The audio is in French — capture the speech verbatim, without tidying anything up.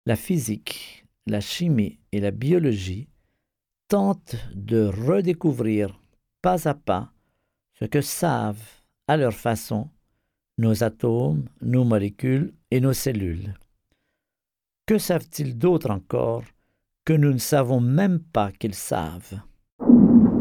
La physique, la chimie et la biologie tentent de redécouvrir pas à pas ce que savent, à leur façon, nos atomes, nos molécules et nos cellules. Que savent-ils d'autre encore que nous ne savons même pas qu'ils savent?